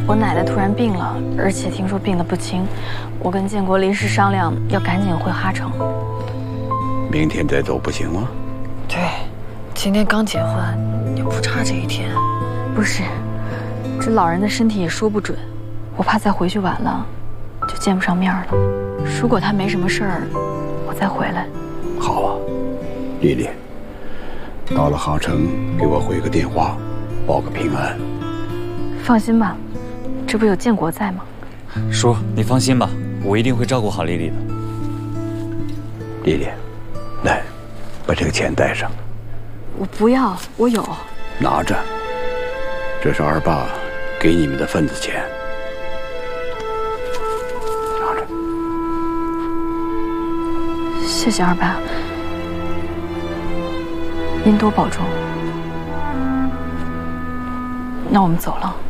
我奶奶突然病了，而且听说病得不轻，我跟建国临时商量，要赶紧回哈城。 明天再走不行吗？ 对，今天刚结婚，也不差这一天。不是，这老人的身体也说不准，我怕再回去晚了，就见不上面了。如果他没什么事儿，我再回来。 好啊，丽丽，到了哈城给我回个电话，报个平安。 放心吧，这不有建国在吗？ 叔，你放心吧，我一定会照顾好丽丽的。 丽丽，来，把这个钱带上。 我不要，我有。 拿着，这是二爸给你们的份子钱。拿着。 谢谢二爸，您多保重。那我们走了。